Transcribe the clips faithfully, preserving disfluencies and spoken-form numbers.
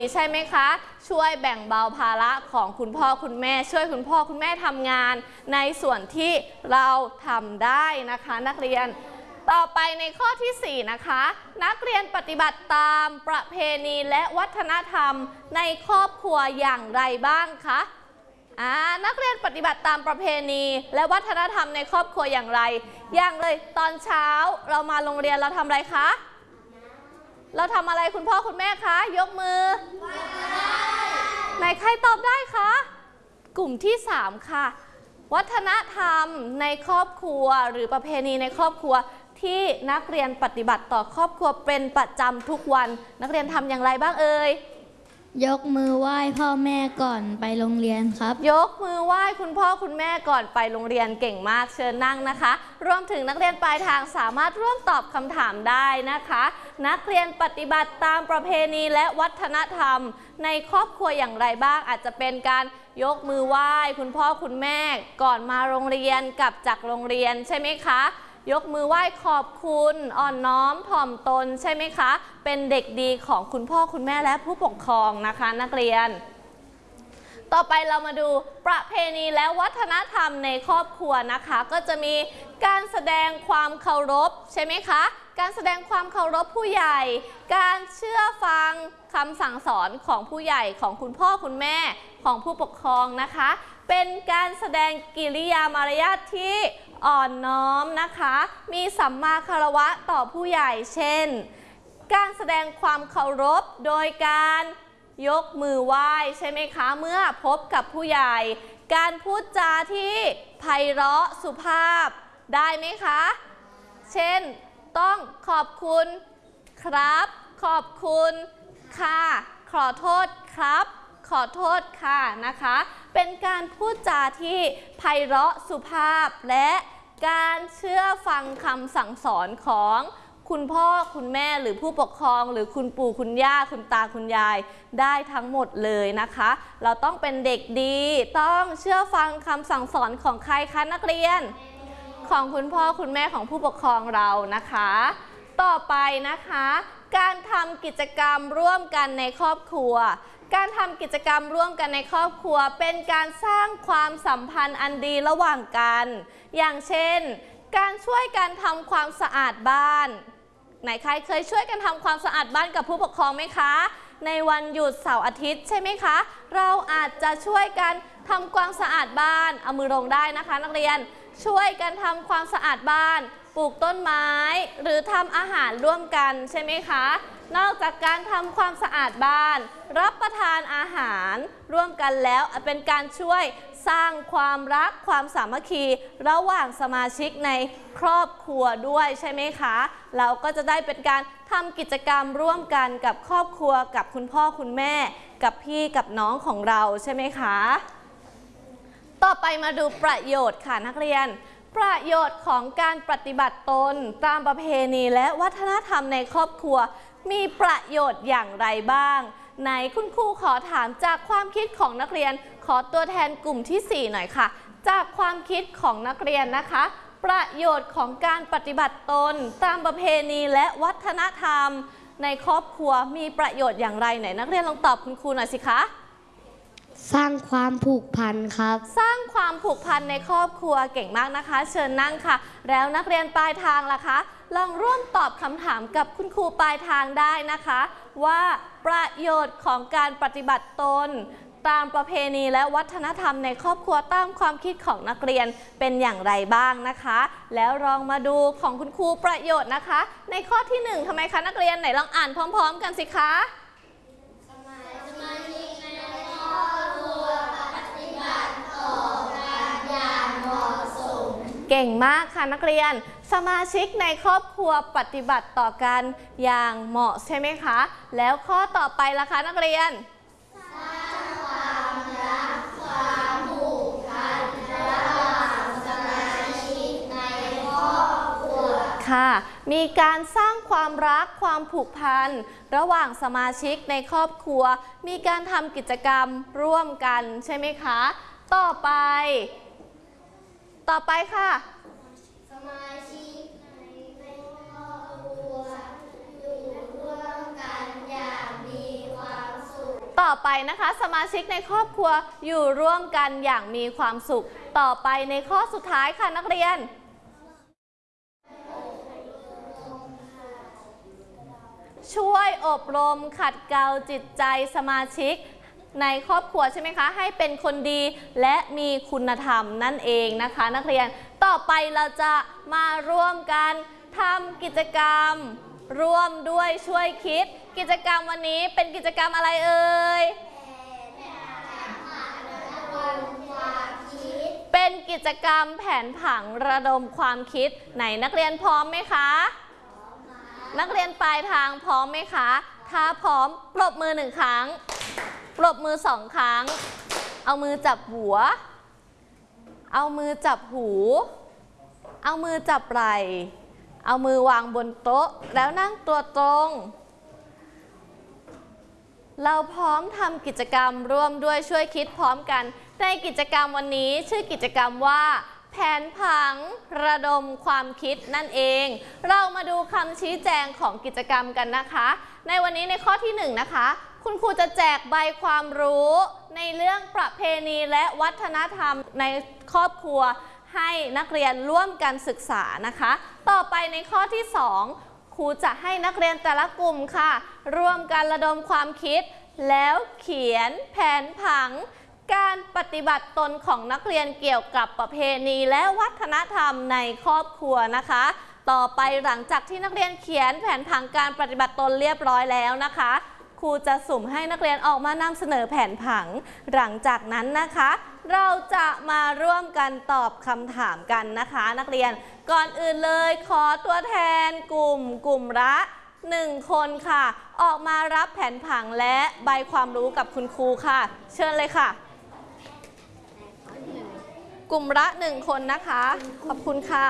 ใช่ไหมคะช่วยแบ่งเบาภาระของคุณพ่อคุณแม่ช่วยคุณพ่อคุณแม่ทำงานในส่วนที่เราทำได้นะคะนักเรียนต่อไปในข้อที่สี่นะคะนักเรียนปฏิบัติตามประเพณีและวัฒนธรรมในครอบครัวอย่างไรบ้างคะนักเรียนปฏิบัติตามประเพณีและวัฒนธรรมในครอบครัวอย่างไรอย่างเลยตอนเช้าเรามาโรงเรียนเราทำอะไรคะเราทำอะไรคุณพ่อคุณแม่คะยกมือไหนใครตอบได้คะกลุ่มที่สามค่ะวัฒนธรรมในครอบครัวหรือประเพณีในครอบครัวที่นักเรียนปฏิบัติต่อครอบครัวเป็นประจำทุกวันนักเรียนทำอย่างไรบ้างเอ่ยยกมือไหว้พ่อแม่ก่อนไปโรงเรียนครับยกมือไหว้คุณพ่อคุณแม่ก่อนไปโรงเรียนเก่งมากเชิญนั่งนะคะรวมถึงนักเรียนปลายทางสามารถร่วมตอบคำถามได้นะคะนักเรียนปฏิบัติตามประเพณีและวัฒนธรรมในครอบครัวอย่างไรบ้างอาจจะเป็นการยกมือไหว้คุณพ่อคุณแม่ก่อนมาโรงเรียนกลับจากโรงเรียนใช่ไหมคะยกมือไหว้ขอบคุณอ่อนน้อมถ่อมตนใช่ไหมคะเป็นเด็กดีของคุณพ่อคุณแม่และผู้ปกครองนะคะนักเรียนต่อไปเรามาดูประเพณีและวัฒนธรรมในครอบครัวนะคะก็จะมีการแสดงความเคารพใช่ไหมคะการแสดงความเคารพผู้ใหญ่การเชื่อฟังคำสั่งสอนของผู้ใหญ่ของคุณพ่อคุณแม่ของผู้ปกครองนะคะเป็นการแสดงกิริยามารยาทที่อ่อนน้อมนะคะมีสัมมาคารวะต่อผู้ใหญ่เช่นการแสดงความเคารพโดยการยกมือไหว้ใช่ไหมคะเมื่อพบกับผู้ใหญ่การพูดจาที่ไพเราะสุภาพได้ไหมคะเช่นต้องขอบคุณครับขอบคุณค่ะขอโทษครับขอโทษค่ะนะคะเป็นการพูดจาที่ไพเราะสุภาพและการเชื่อฟังคำสั่งสอนของคุณพ่อคุณแม่หรือผู้ปกครองหรือคุณปู่คุณย่าคุณตาคุณยายได้ทั้งหมดเลยนะคะเราต้องเป็นเด็กดีต้องเชื่อฟังคำสั่งสอนของใครคะนักเรียนของคุณพ่อคุณแม่ของผู้ปกครองเรานะคะต่อไปนะคะการทำกิจกรรมร่วมกันในครอบครัวการทำกิจกรรมร่วมกันในครอบครัวเป็นการสร้างความสัมพันธ์อันดีระหว่างกันอย่างเช่นการช่วยกันทำความสะอาดบ้านไหนใครเคยช่วยกันทำความสะอาดบ้านกับผู้ปกครองไหมคะในวันหยุดเสาร์อาทิตย์ใช่ไหมคะเราอาจจะช่วยกันทำความสะอาดบ้านเอามือลงได้นะคะนักเรียนช่วยกันทำความสะอาดบ้านปลูกต้นไม้หรือทำอาหารร่วมกันใช่ไหมคะนอกจากการทำความสะอาดบ้านรับประทานอาหารร่วมกันแล้วเป็นการช่วยสร้างความรักความสามัคคีระหว่างสมาชิกในครอบครัวด้วยใช่ไหมคะเราก็จะได้เป็นการทำกิจกรรมร่วมกันกับครอบครัวกับคุณพ่อคุณแม่กับพี่กับน้องของเราใช่ไหมคะต่อไปมาดูประโยชน์ค่ะนักเรียนประโยชน์ของการปฏิบัติตนตามประเพณีและวัฒนธรรมในครอบครัวมีประโยชน์อย่างไรบ้างไหนคุณครูขอถามจากความคิดของนักเรียนขอตัวแทนกลุ่มที่สี่หน่อยค่ะจากความคิดของนักเรียนนะคะประโยชน์ของการปฏิบัติตนตามประเพณีและวัฒนธรรมในครอบครัวมีประโยชน์อย่างไรไหนนักเรียนลองตอบคุณครูหน่อยสิคะสร้างความผูกพันครับสร้างความผูกพันในครอบครัวเก่งมากนะคะเชิญนั่งค่ะแล้วนักเรียนปลายทางล่ะคะลองร่วมตอบคำถามกับคุณครูปลายทางได้นะคะว่าประโยชน์ของการปฏิบัติตนตามประเพณีและวัฒนธรรมในครอบครัวตามความคิดของนักเรียนเป็นอย่างไรบ้างนะคะแล้วลองมาดูของคุณครูประโยชน์นะคะในข้อที่หนึ่งทำไมคะนักเรียนไหนลองอ่านพร้อมๆกันสิคะเก่งมากค่ะนักเรียนสมาชิกในครอบครัวปฏิบัติต่อกันอย่างเหมาะใช่ไหมคะแล้วข้อต่อไปล่ะคะนักเรียนสร้างความรักความผูกพันระหว่างสมาชิกในครอบครัวค่ะมีการสร้างความรักความผูกพันระหว่างสมาชิกในครอบครัวมีการทำกิจกรรมร่วมกันใช่ไหมคะต่อไปต่อไปค่ะสมาชิกในครอบครัวอยู่ร่วมกันอย่างมีความสุขต่อไปนะคะสมาชิกในครอบครัวอยู่ร่วมกันอย่างมีความสุขต่อไปในข้อสุดท้ายค่ะนักเรียนช่วยอบรมขัดเกลาจิตใจสมาชิกในครอบครัวใช่ไหมคะให้เป็นคนดีและมีคุณธรรมนั่นเองนะคะนักเรียนต่อไปเราจะมาร่วมกันทำกิจกรรมร่วมด้วยช่วยคิดกิจกรรมวันนี้เป็นกิจกรรมอะไรเอ่ยเป็นกิจกรรมแผนผังระดมความคิดไหนนักเรียนพร้อมไหมคะนักเรียนปลายทางพร้อมไหมคะถ้าพร้อมปรบมือหนึ่งครั้งปรบมือสองครั้งเอามือจับหัวเอามือจับหูเอามือจับไหล่เอามือวางบนโต๊ะแล้วนั่งตัวตรงเราพร้อมทำกิจกรรมร่วมด้วยช่วยคิดพร้อมกันในกิจกรรมวันนี้ชื่อกิจกรรมว่าแผนผังระดมความคิดนั่นเองเรามาดูคำชี้แจงของกิจกรรมกันนะคะในวันนี้ในข้อที่หนึ่งนะคะคุณครูจะแจกใบความรู้ในเรื่องประเพณีและวัฒนธรรมในครอบครัวให้นักเรียนร่วมกันศึกษานะคะต่อไปในข้อที่สองครูจะให้นักเรียนแต่ละกลุ่มค่ะร่วมกันระดมความคิดแล้วเขียนแผนผังการปฏิบัติตนของนักเรียนเกี่ยวกับประเพณีและวัฒนธรรมในครอบครัวนะคะต่อไปหลังจากที่นักเรียนเขียนแผนผังการปฏิบัติตนเรียบร้อยแล้วนะคะครูจะสุ่มให้นักเรียนออกมานำเสนอแผนผังหลังจากนั้นนะคะเราจะมาร่วมกันตอบคำถามกันนะคะนักเรียนก่อนอื่นเลยขอตัวแทนกลุ่มกลุ่มละหนึ่งคนค่ะออกมารับแผนผังและใบความรู้กับคุณครูค่ะเชิญเลยค่ะกลุ่มละหนึ่งคนนะคะขอบคุณค่ะ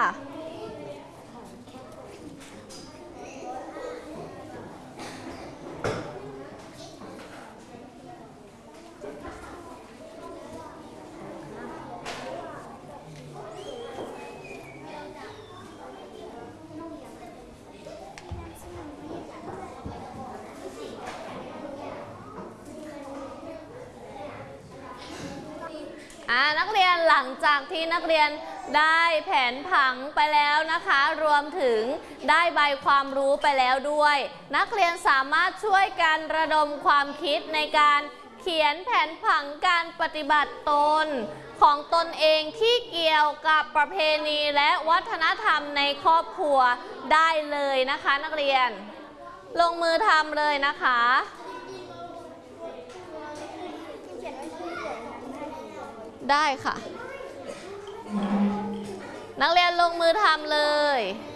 นักเรียนหลังจากที่นักเรียนได้แผนผังไปแล้วนะคะรวมถึงได้ใบความรู้ไปแล้วด้วยนักเรียนสามารถช่วยกันระดมความคิดในการเขียนแผนผังการปฏิบัติตนของตนเองที่เกี่ยวกับประเพณีและวัฒนธรรมในครอบครัวได้เลยนะคะนักเรียนลงมือทำเลยนะคะได้ค่ะนักเรียนลงมือทำเลย